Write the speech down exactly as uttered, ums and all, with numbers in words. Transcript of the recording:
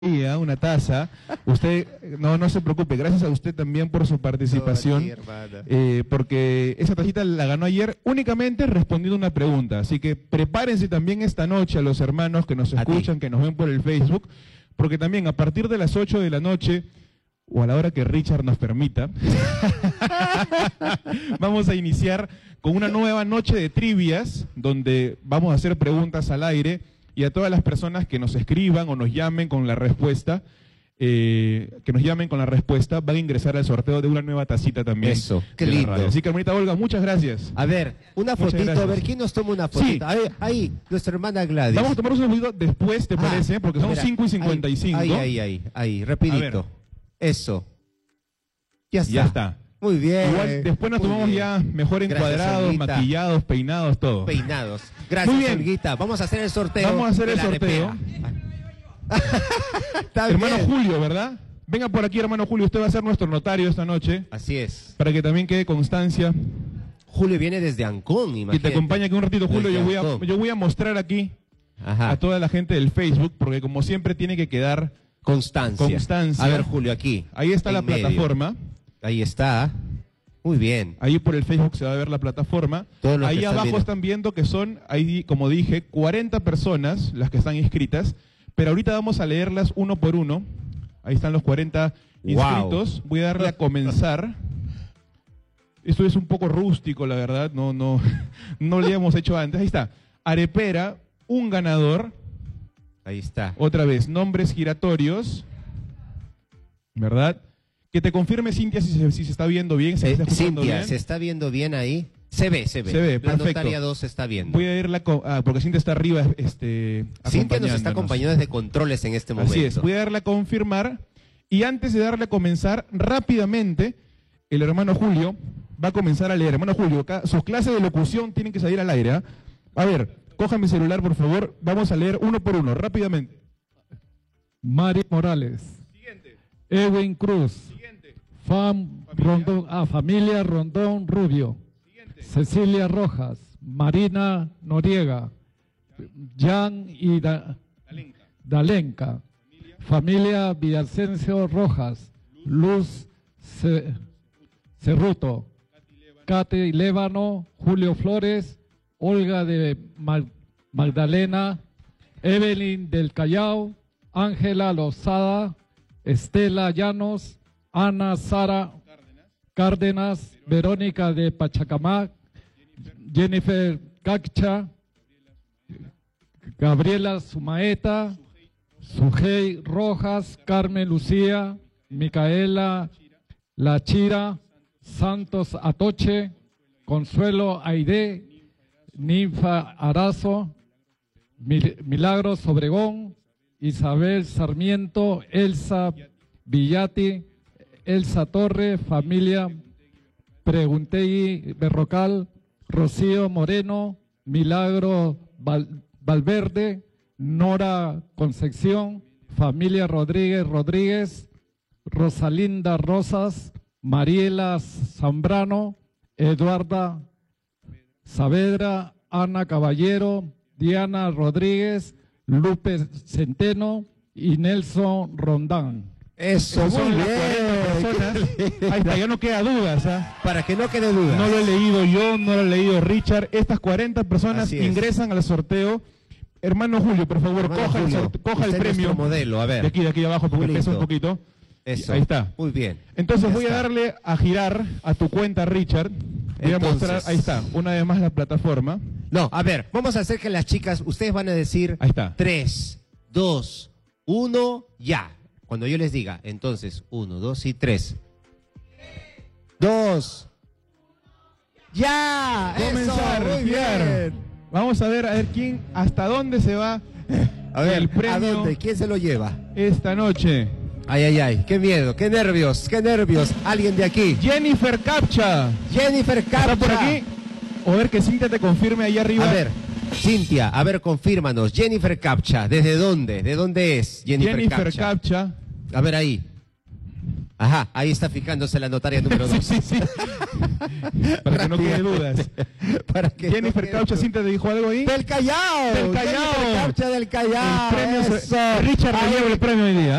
una taza. Usted, no, no se preocupe, gracias a usted también por su participación, no, aquí, eh, porque esa tacita la ganó ayer únicamente respondiendo una pregunta. Así que prepárense también esta noche a los hermanos que nos escuchan, que nos ven por el Facebook, porque también a partir de las ocho de la noche, o a la hora que Richard nos permita, vamos a iniciar con una nueva noche de trivias, donde vamos a hacer preguntas al aire, y a todas las personas que nos escriban o nos llamen con la respuesta, eh, que nos llamen con la respuesta, van a ingresar al sorteo de una nueva tacita también. Eso, qué lindo. Así que, hermanita Olga, muchas gracias. A ver, una Muchas fotito, gracias. a ver, ¿quién nos toma una fotito? Sí. Ahí, ahí, nuestra hermana Gladys. Vamos a tomarnos un fotito después, ¿te Ah, parece? Porque son mira, cinco y cincuenta y cinco. Ahí, ahí, ahí, ahí, rapidito. Eso. Ya está. Ya está. Muy bien. Igual después nos muy tomamos bien. ya mejor Gracias, encuadrados, Olguita. maquillados, peinados, todo. Peinados. Gracias, Muy bien. Olguita. Vamos a hacer el sorteo. Vamos a hacer de el la sorteo. arepera. Está Hermano bien. Julio, ¿verdad? Venga por aquí, hermano Julio, usted va a ser nuestro notario esta noche, Así es. para que también quede constancia. Julio viene desde Ancón, Y imagínate. te acompaña aquí un ratito, Julio. Desde Yo voy, a, Ancón. yo voy a mostrar aquí Ajá. a toda la gente del Facebook, porque como siempre tiene que quedar Constancia. constancia. A ver, Julio, aquí. Ahí está en la medio. plataforma. Ahí está. Muy bien. Ahí por el Facebook se va a ver la plataforma. Todos los que Ahí están abajo viendo. están viendo que son, ahí, como dije, cuarenta personas las que están inscritas, pero ahorita vamos a leerlas uno por uno. Ahí están los cuarenta inscritos. Wow. Voy a darle a comenzar. Esto es un poco rústico, la verdad, no, no, no lo habíamos hecho antes. Ahí está. Arepera, un ganador. Ahí está. Otra vez, nombres giratorios. ¿Verdad? Que te confirme, Cintia, si se, si se está viendo bien, si se Eh, está escuchando Cintia, bien. ¿se está viendo bien ahí? Se ve, se ve. Se ve, La perfecto. notaria dos se está viendo. Voy a ir la co- ah, porque Cintia está arriba, este, Cintia nos está acompañándonos. acompañando desde controles en este momento. Así es, voy a darle a confirmar. Y antes de darle a comenzar, rápidamente, el hermano Julio va a comenzar a leer. Hermano Julio, acá, sus clases de locución tienen que salir al aire. ¿Ah? A ver, coja mi celular, por favor. Vamos a leer uno por uno, rápidamente. Mari Morales. Siguiente. Edwin Cruz. Siguiente. Fam Familia. Rondón, ah, familia Rondón Rubio. Siguiente. Cecilia Rojas. Marina Noriega. Jan y Da- Alenca. Dalenca. Familia Villasencio Rojas. Luz Ce- Cerruto. Cate Lévano. Julio Flores. Olga de Mag- Magdalena. Evelyn del Callao. Ángela Lozada. Estela Llanos. Ana Sara Cárdenas. Verónica de Pachacamac. Jennifer Cacha. Gabriela Sumaeta. Sujei Rojas, Carmen Lucía, Micaela Lachira, Santos Atoche, Consuelo Aide, Ninfa Arazo, Mil- Milagros Obregón, Isabel Sarmiento, Elsa Villati, Elsa Torre, familia Preguntegui Berrocal, Rocío Moreno, Milagro Val- Valverde, Nora Concepción, familia Rodríguez Rodríguez, Rosalinda Rosas, Mariela Zambrano, Eduarda Saavedra, Ana Caballero, Diana Rodríguez, Lupe Centeno y Nelson Rondán. Eso, Esas muy son las bien. cuarenta personas. Ahí está, ya no queda dudas. ¿Ah? Para que no quede duda. No lo he leído yo, no lo he leído Richard. Estas cuarenta personas Así es. ingresan al sorteo. Hermano Julio, por favor, Hermano coja, Julio, el, sorte- coja el usted es premio. nuestro modelo, a ver. De aquí, de aquí abajo, porque Julito. pesa un poquito. Eso. Ahí está. Muy bien. Entonces Ya voy está. a darle a girar a tu cuenta, Richard. Voy a Entonces. mostrar, ahí está, una vez más la plataforma. No, a ver, vamos a hacer que las chicas, ustedes van a decir Ahí está. tres, dos, uno, ya. Cuando yo les diga, entonces, uno, dos y tres. Dos. Ya. Comenzar, Eso, muy girar. bien. Vamos a ver, a ver quién, hasta dónde se va A ver, el ¿a premio dónde? ¿Quién se lo lleva? esta noche. Ay, ay, ay, qué miedo, qué nervios, qué nervios. Alguien de aquí. Jennifer Capcha. Jennifer Capcha. ¿Está por aquí? O ver que Cintia te confirme ahí arriba. A ver, Cintia, a ver, confírmanos. Jennifer Capcha, ¿desde dónde? ¿De dónde es Jennifer, Jennifer Capcha? Capcha. A ver ahí. Ajá, ahí está fijándose la notaria número dos. Sí, sí, sí. Para que no quede dudas. Para que no Jennifer quede Caucha dudas. Cinta te dijo algo ahí. Del Callao. Del Callao. Jennifer Caucha del Callao. El premio se- Eso. Richard le Ahí- lleva el premio hoy día.